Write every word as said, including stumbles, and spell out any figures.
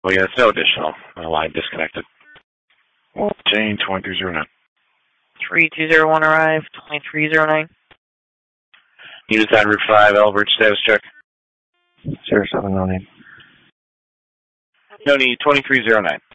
Well, yeah, it's no additional. My line disconnected. Jane, twenty-three zero nine. three two zero one arrive, twenty-three zero nine. Unit on Route five, Elbridge, status check. zero seven, no need. No need, twenty-three zero nine.